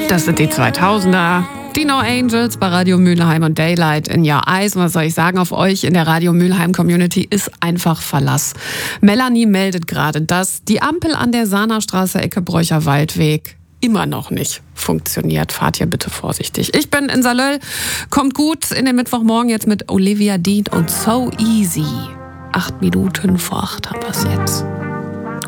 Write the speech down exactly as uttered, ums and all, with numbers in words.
Das sind die zweitausender. Die No Angels bei Radio Mülheim und Daylight in Your Eyes. Und was soll ich sagen, auf euch in der Radio Mülheim Community ist einfach Verlass. Melanie meldet gerade, dass die Ampel an der Sahnerstraße Ecke Bräucher Waldweg immer noch nicht funktioniert. Fahrt hier bitte vorsichtig. Ich bin in Salöll. Kommt gut in den Mittwochmorgen jetzt mit Olivia Dean und So Easy. Acht Minuten vor acht haben wir es jetzt.